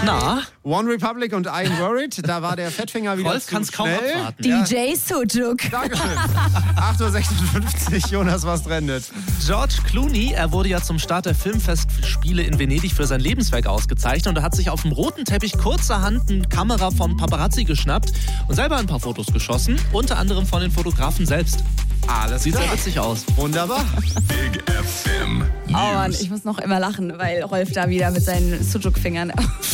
Na? One Republic und I Ain't Worried. Da war der Fettfinger wieder Rolf zu kann's kaum schnell. abwarten. DJ Sujuk. Dankeschön. 8.56 Uhr, Jonas, was trendet? George Clooney, er wurde ja zum Start der Filmfestspiele in Venedig für sein Lebenswerk ausgezeichnet und er hat sich auf dem roten Teppich kurzerhand eine Kamera von Paparazzi geschnappt und selber ein paar Fotos geschossen, unter anderem von den Fotografen selbst. Alles Sieht klar. sehr witzig aus. Wunderbar. Big FM Oh Mann, News. ich muss noch immer lachen, weil Rolf da wieder mit seinen Sujuk-Fingern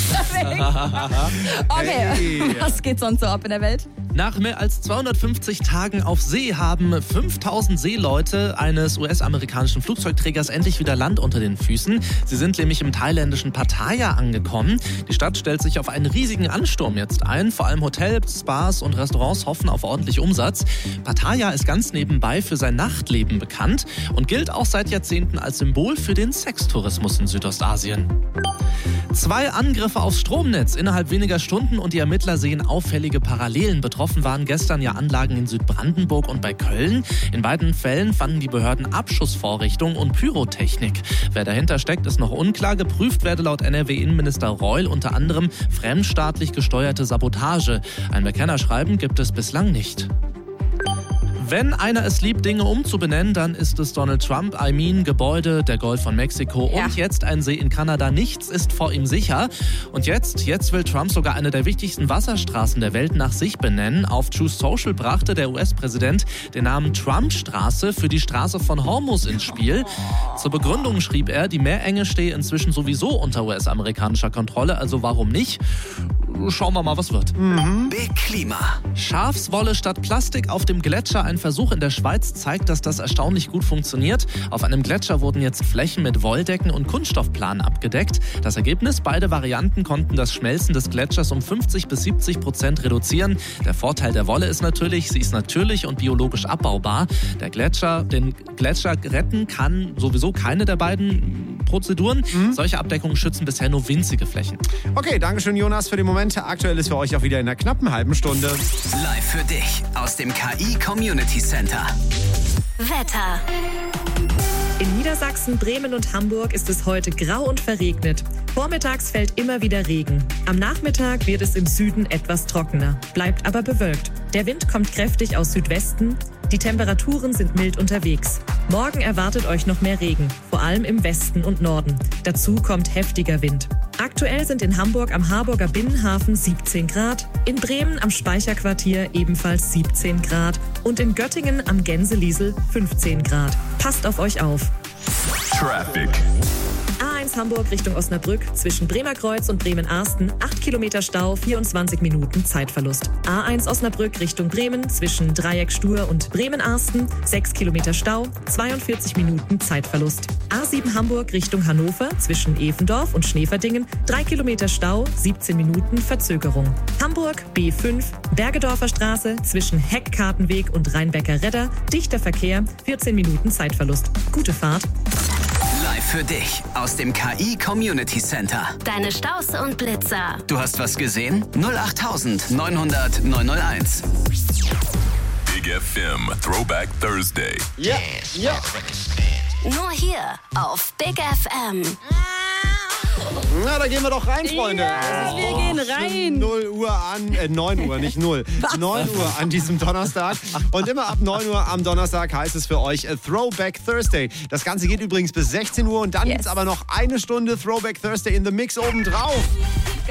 Okay, Hey. was geht sonst so ab in der Welt? Nach mehr als 250 Tagen auf See haben 5000 Seeleute eines US-amerikanischen Flugzeugträgers endlich wieder Land unter den Füßen. Sie sind nämlich im thailändischen Pattaya angekommen. Die Stadt stellt sich auf einen riesigen Ansturm jetzt ein. Vor allem Hotels, Spas und Restaurants hoffen auf ordentlich Umsatz. Pattaya ist ganz nebenbei für sein Nachtleben bekannt und gilt auch seit Jahrzehnten als Symbol für den Sextourismus in Südostasien. 2 Angriffe aufs Stromnetz innerhalb weniger Stunden und die Ermittler sehen auffällige Parallelen. Betroffen waren gestern ja Anlagen in Südbrandenburg und bei Köln. In beiden Fällen fanden die Behörden Abschussvorrichtungen und Pyrotechnik. Wer dahinter steckt, ist noch unklar. Geprüft werde laut NRW-Innenminister Reul unter anderem fremdstaatlich gesteuerte Sabotage. Ein Bekennerschreiben gibt es bislang nicht. Wenn einer es liebt, Dinge umzubenennen, dann ist es Donald Trump. Gebäude, der Golf von Mexiko und jetzt ein See in Kanada. Nichts ist vor ihm sicher. Und jetzt will Trump sogar eine der wichtigsten Wasserstraßen der Welt nach sich benennen. Auf Truth Social brachte der US-Präsident den Namen Trump-Straße für die Straße von Hormuz ins Spiel. Zur Begründung schrieb er, die Meerenge stehe inzwischen sowieso unter US-amerikanischer Kontrolle, also warum nicht? Schauen wir mal, was wird. Big Klima. Schafswolle statt Plastik auf dem Gletscher. Ein Versuch in der Schweiz zeigt, dass das erstaunlich gut funktioniert. Auf einem Gletscher wurden jetzt Flächen mit Wolldecken und Kunststoffplanen abgedeckt. Das Ergebnis, beide Varianten konnten das Schmelzen des Gletschers um 50-70% reduzieren. Der Vorteil der Wolle ist natürlich, sie ist natürlich und biologisch abbaubar. Den Gletscher retten kann sowieso keine der beiden Prozeduren. Solche Abdeckungen schützen bisher nur winzige Flächen. Okay, Dankeschön, Jonas, für die Momente. Aktuell ist für euch auch wieder in einer knappen halben Stunde. Live für dich aus dem KI Community Center. Wetter. In Niedersachsen, Bremen und Hamburg ist es heute grau und verregnet. Vormittags fällt immer wieder Regen. Am Nachmittag wird es im Süden etwas trockener, bleibt aber bewölkt. Der Wind kommt kräftig aus Südwesten. Die Temperaturen sind mild unterwegs. Morgen erwartet euch noch mehr Regen, vor allem im Westen und Norden. Dazu kommt heftiger Wind. Aktuell sind in Hamburg am Harburger Binnenhafen 17 Grad, in Bremen am Speicherquartier ebenfalls 17 Grad und in Göttingen am Gänseliesel 15 Grad. Passt auf euch auf. Traffic. A1 Hamburg Richtung Osnabrück zwischen Bremerkreuz und Bremen-Arsten 8 Kilometer Stau, 24 Minuten Zeitverlust. A1 Osnabrück Richtung Bremen zwischen Dreieck Stur und Bremen-Arsten 6 Kilometer Stau, 42 Minuten Zeitverlust. A7 Hamburg Richtung Hannover zwischen Evendorf und Schneeverdingen 3 Kilometer Stau, 17 Minuten Verzögerung. Hamburg B5 Bergedorfer Straße zwischen Heckkartenweg und Rheinbecker Redder dichter Verkehr, 14 Minuten Zeitverlust. Gute Fahrt. Live für dich aus dem KI Community Center. Deine Staus und Blitzer. Du hast was gesehen? 08000 900 901. Big FM Throwback Thursday. Ja, ja. Nur hier auf Big FM. Na, da gehen wir doch rein, Freunde. Ja, wir gehen rein. 0 Uhr an, 9 Uhr, nicht 0. 9 Uhr an diesem Donnerstag. Und immer ab 9 Uhr am Donnerstag heißt es für euch Throwback Thursday. Das Ganze geht übrigens bis 16 Uhr und dann gibt's aber noch eine Stunde Throwback Thursday in the Mix obendrauf.